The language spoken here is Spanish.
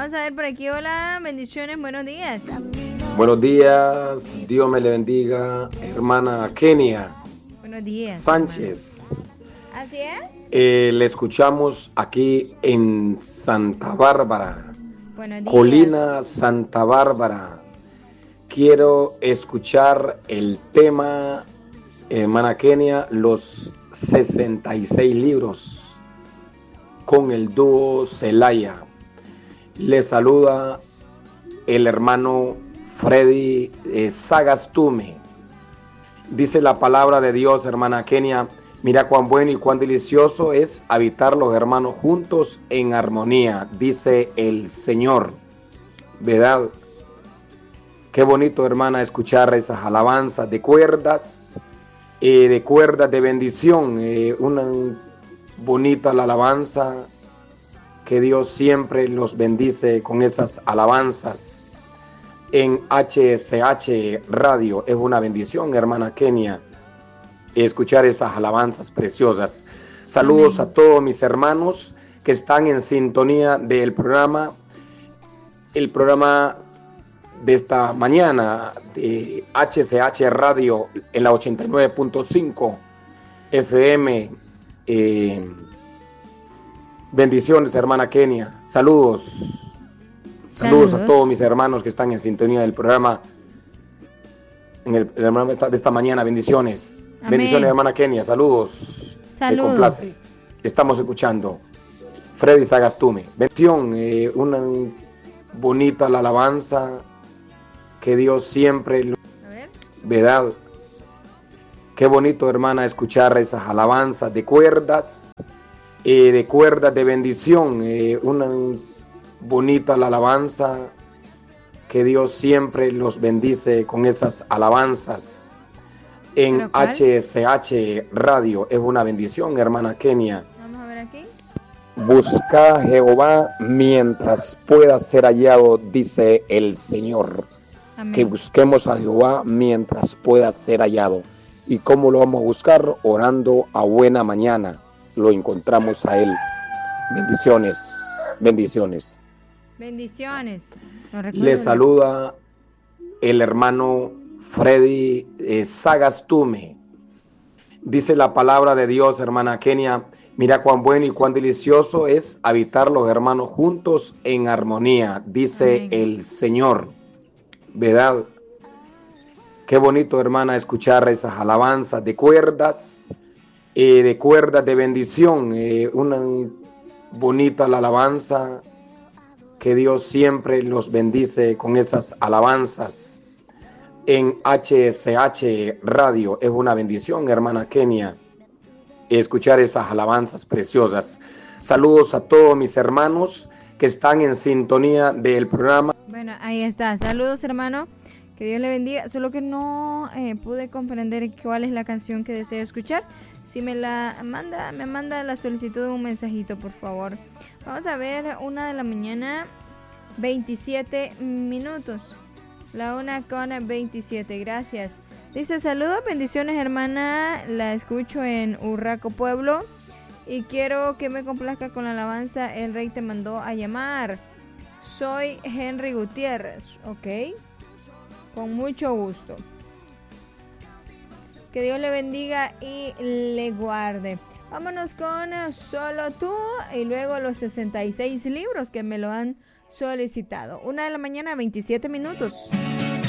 Vamos a ver por aquí. Hola, bendiciones, buenos días. Buenos días, Dios me le bendiga, hermana Kenia. Buenos días, Sánchez. Hermano. Así es. Le escuchamos aquí en Santa Bárbara. Buenos días. Colina Santa Bárbara. Quiero escuchar el tema, hermana Kenia, los 66 libros con el dúo Celaya. Le saluda el hermano Freddy Sagastume. Dice la palabra de Dios, hermana Kenia, mira cuán bueno y cuán delicioso es habitar los hermanos juntos en armonía, dice el Señor. ¿Verdad? Qué bonito, hermana, escuchar esas alabanzas de cuerdas de bendición. Una bonita la alabanza, que Dios siempre los bendice con esas alabanzas. En HSH Radio es una bendición, hermana Kenia, escuchar esas alabanzas preciosas. Saludos a todos mis hermanos que están en sintonía del programa, el programa de esta mañana de HCH Radio en la 89.5 FM. Bendiciones, hermana Kenia. Saludos a todos mis hermanos que están en sintonía del programa en el programa de esta mañana. Bendiciones. Amén. Bendiciones, hermana Kenia. Saludos. Me complace. Estamos escuchando Freddy Sagastume. Bendición, una bonita la alabanza, que Dios siempre, ¿verdad? Qué bonito, hermana, escuchar esas alabanzas de cuerdas de bendición. Una bonita la alabanza, que Dios siempre los bendice con esas alabanzas. En HSH Radio es una bendición, hermana Kenia. Vamos a ver aquí. Busca a Jehová mientras pueda ser hallado, dice el Señor. Amén. Que busquemos a Jehová mientras pueda ser hallado. ¿Y cómo lo vamos a buscar? Orando a buena mañana. Lo encontramos a Él. Bendiciones, bendiciones. Bendiciones. Le saluda el hermano Freddy Sagastume. Dice la palabra de Dios, hermana Kenia, mira cuán bueno y cuán delicioso es habitar los hermanos juntos en armonía, dice Amén. El Señor. ¿Verdad? Qué bonito, hermana, escuchar esas alabanzas de cuerdas de bendición. Una bonita la alabanza, que Dios siempre los bendice con esas alabanzas. En HSH Radio es una bendición, hermana Kenia, escuchar esas alabanzas preciosas. Saludos a todos mis hermanos que están en sintonía del programa. Bueno, ahí está. Saludos, hermano. Que Dios le bendiga. Solo que no pude comprender cuál es la canción que deseo escuchar. Si me la manda, me manda la solicitud de un mensajito, por favor. Vamos a ver, 1:27 a.m. La 1:27. Gracias. Dice, saludos, bendiciones, hermana. La escucho en Urraco, Pueblo. Y quiero que me complazca con la alabanza El Rey te mandó a llamar. Soy Henry Gutiérrez, ¿ok? Con mucho gusto. Que Dios le bendiga y le guarde. Vámonos con Solo Tú y luego los 66 libros que me lo han solicitado. 1:27 a.m.